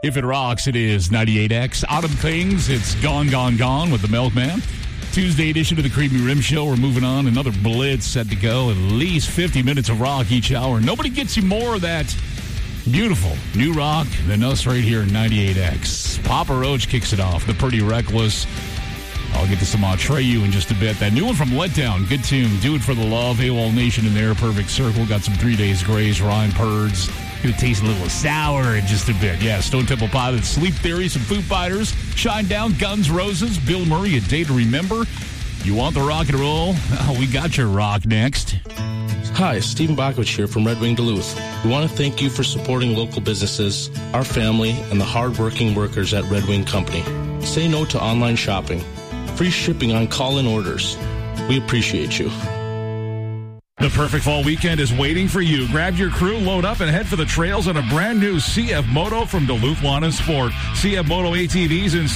If it rocks, it is 98X. Autumn Things, it's Gone, Gone, Gone with the Milkman. Tuesday edition of the Creamy Rim Show. We're moving on. Another blitz set to go. At least 50 minutes of rock each hour. Nobody gets you more of that beautiful new rock than us right here in 98X. Papa Roach kicks it off. The Pretty Reckless. I'll get to some Atreyu in just a bit. That new one from Letdown. Good tune. Do It for the Love. AWOL Nation in there. Perfect Circle. Got some 3 Days Grace. Ryan Purds. Going to taste a little sour in just a bit. Yeah, Stone Temple Pilots, Sleep Theory, some Foo Fighters, Shine Down, Guns Roses, Bill Murray, A Day to Remember. You want the rock and roll? Oh, we got your rock next. Hi, Stephen Bakovich here from Red Wing Duluth. We want to thank you for supporting local businesses, our family, and the hard-working workers at Red Wing Company. Say no to online shopping. Free shipping on call-in orders. We appreciate you. The perfect fall weekend is waiting for you. Grab your crew, load up, and head for the trails on a brand new CF Moto from Duluth Lawn and Sport. CF Moto ATVs and